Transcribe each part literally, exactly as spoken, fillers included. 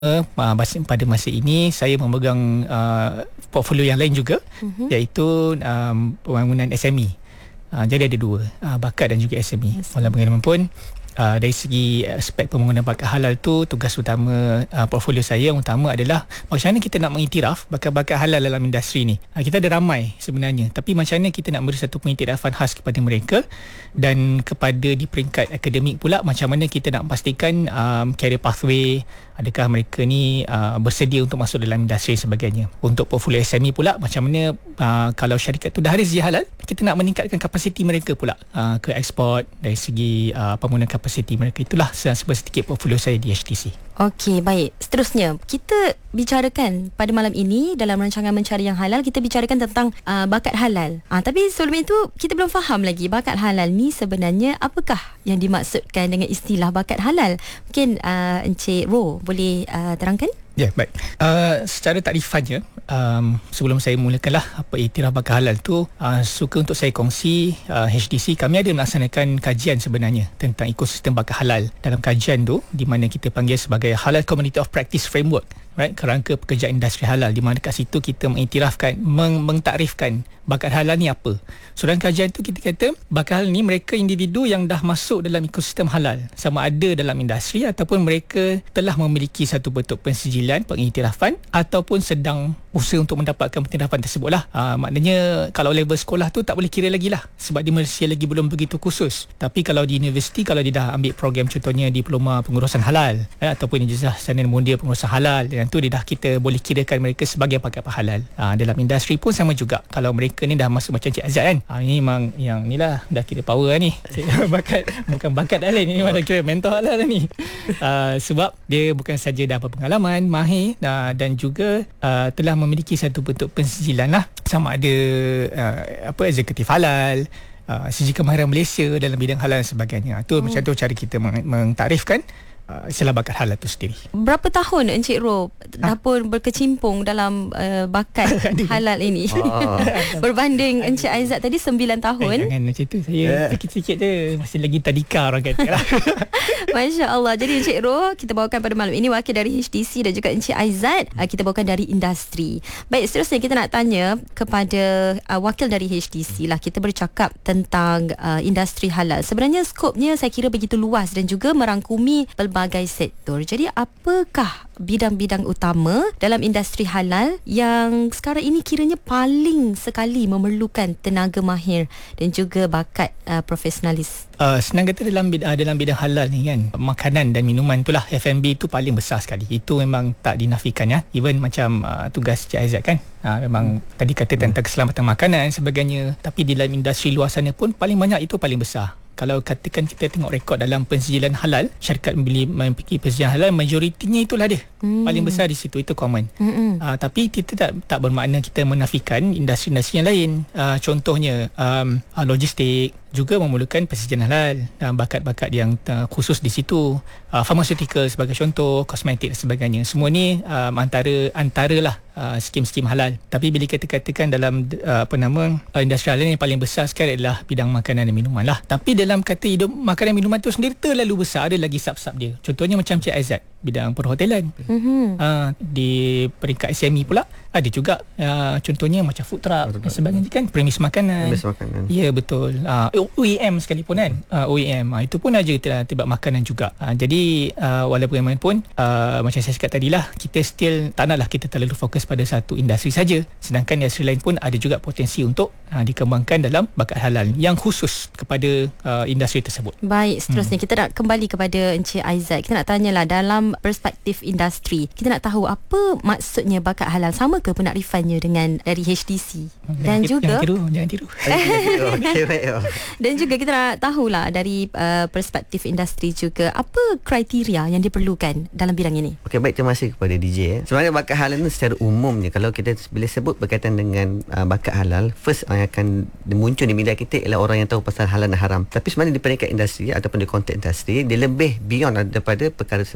Uh, pada masa ini saya memegang uh, portfolio yang lain juga, uh-huh. iaitu um, pembangunan S M E. Uh, jadi ada dua, uh, bakat dan juga S M E. Walau bagaimanapun uh, dari segi aspek pembangunan bakat halal tu, tugas utama uh, portfolio saya yang utama adalah macam mana kita nak mengiktiraf bakat-bakat halal dalam industri ni. Uh, kita ada ramai sebenarnya, tapi macam mana kita nak beri satu pengiktirafan khas kepada mereka, dan kepada di peringkat akademik pula macam mana kita nak pastikan um, career pathway, adakah mereka ni uh, bersedia untuk masuk dalam industri sebagainya. Untuk portfolio S M E pula macam mana uh, kalau syarikat tu dah ada rezeki halal, kita nak meningkatkan kapasiti mereka pula uh, ke ekspor dari segi uh, pembangunan kapasiti mereka. Itulah sedikit portfolio saya di H T C. Okey, baik. Seterusnya, kita bicarakan pada malam ini dalam rancangan Mencari Yang Halal, kita bicarakan tentang uh, bakat halal. Uh, tapi sebelum itu, kita belum faham lagi bakat halal ni sebenarnya apakah yang dimaksudkan dengan istilah bakat halal. Mungkin uh, Encik Ro boleh uh, terangkan? Ya, yeah, baik. Uh, secara takrifannya, um, sebelum saya mulakanlah apa iktiraf bakat halal tu, uh, suka untuk saya kongsi uh, H D C kami ada melaksanakan kajian sebenarnya tentang ekosistem bakat halal. Dalam kajian tu, di mana kita panggil sebagai Halal Community of Practice Framework, right, kerangka pekerjaan industri halal, di mana kat situ kita mengiktirafkan, meng- mengtakrifkan bakat halal ni apa. So dalam kajian tu kita kata bakat halal ni mereka individu yang dah masuk dalam ekosistem halal, sama ada dalam industri ataupun mereka telah memiliki satu bentuk pensijilan, pengiktirafan, ataupun sedang usaha untuk mendapatkan pengiktirafan tersebut lah. Ha, maknanya kalau level sekolah tu tak boleh kira lagi lah, sebab di Malaysia lagi belum begitu khusus. Tapi kalau di universiti, kalau dia dah ambil program contohnya diploma pengurusan halal, eh, ataupun ijazah sarjana mulia pengurusan halal, dan tu dia dah kita boleh kirakan mereka sebagai bakat halal. Ha, dalam industri pun sama juga. Kalau mereka ni dah masuk macam Cik Azad kan, ha, ni memang yang ni lah dah kira power lah ni. Bakat, bukan bakat halal ni, memang dah kira mentor halal lah ni. Uh, sebab dia bukan saja dah berpengalaman, mahir, uh, dan juga uh, telah memiliki satu bentuk pensijilan lah, sama ada uh, apa eksekutif halal, uh, sijil kemahiran Malaysia dalam bidang halal dan sebagainya. Itu hmm. macam tu cara kita meng- mengtakrifkan Uh, istilah bakat halal itu sendiri. Berapa tahun Encik Ro dah pun berkecimpung dalam uh, bakat halal ini? Oh. Berbanding Encik Aizat tadi sembilan tahun. Eh, jangan macam tu. Saya yeah. sikit-sikit je. Masih lagi tadika orang kata lah. Masya Allah. Jadi Encik Ro kita bawakan pada malam ini wakil dari H D C dan juga Encik Aizat uh, kita bawakan dari industri. Baik, seterusnya kita nak tanya kepada uh, wakil dari H D C lah. Kita bercakap tentang uh, industri halal. Sebenarnya skopnya saya kira begitu luas dan juga merangkumi pelbagai sektor. Jadi apakah bidang-bidang utama dalam industri halal yang sekarang ini kiranya paling sekali memerlukan tenaga mahir dan juga bakat uh, profesionalis? Uh, senang kata dalam uh, dalam bidang halal ni kan, makanan dan minuman itulah, F and B tu paling besar sekali. Itu memang tak dinafikan ya. Even macam uh, tugas Cik Aizat kan, uh, memang hmm. tadi kata tentang keselamatan makanan dan sebagainya. Tapi di dalam industri luar sana pun paling banyak itu paling besar. Kalau katakan kita tengok rekod dalam pensijilan halal, syarikat membeli memiliki pensijilan halal, majoritinya itulah dia. Hmm. Paling besar di situ, itu common. Hmm. Uh, tapi kita tak tak bermakna kita menafikan industri-industri yang lain. Uh, contohnya um, uh, logistik juga memerlukan pensijilan halal dan bakat-bakat yang uh, khusus di situ. Uh, pharmaceutical sebagai contoh, kosmetik dan sebagainya. Semua ni um, antara antaralah uh, skim-skim halal. Tapi bila kita katakan dalam uh, apa nama uh, industri halal yang paling besar sekali adalah bidang makanan dan minuman lah. Tapi dalam kata hidup makanan dan minuman tu sendiri terlalu besar, ada lagi sub-sub dia. Contohnya macam Cik Aizat, bidang perhotelan. Mm-hmm. Uh, di peringkat S M E pula ada juga uh, contohnya macam food truck dan sebagainya kan, premis makanan. Premis makanan. Ya, betul. Uh, O E M sekalipun kan. Uh, O E M uh, itu pun ada terlibat makanan juga. Uh, jadi uh, walaupun bagaimanapun uh, macam saya cakap tadilah, kita still tak naklah kita terlalu fokus pada satu industri saja. Sedangkan industri lain pun ada juga potensi untuk uh, dikembangkan dalam bakat halal yang khusus kepada uh, industri tersebut. Baik, seterusnya hmm. kita nak kembali kepada Encik Aizat. Kita nak tanyalah dalam perspektif industri, kita nak tahu apa maksudnya bakat halal, sama ke penakrifannya dengan dari H D C? Dan jangan, juga jangan tiru, jangan tiru. Okay, baik. Dan juga kita nak tahulah dari uh, perspektif industri juga, apa kriteria yang diperlukan dalam bidang ini? Okey, baik, terima kasih kepada D J. Eh. Sebenarnya bakat halal ni secara umumnya, kalau kita bila sebut berkaitan dengan uh, bakat halal, first yang akan muncul di minda kita ialah orang yang tahu pasal halal dan haram. Tapi sebenarnya di peringkat industri ataupun di konteks industri, dia lebih beyond daripada perkara tersebut. Yang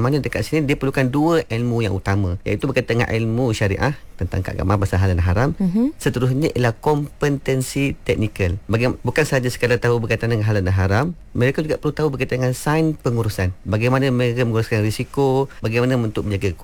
mana dekat sini dia perlukan dua ilmu yang utama, iaitu berkaitan dengan ilmu syariah tentang keagamaan pasal halal dan haram. Mm-hmm. Seterusnya ialah kompetensi teknikal. Bagaimana, bukan sahaja sekadar tahu berkaitan dengan halal dan haram, mereka juga perlu tahu berkaitan dengan sains pengurusan. Bagaimana mereka menguruskan risiko, bagaimana untuk menjaga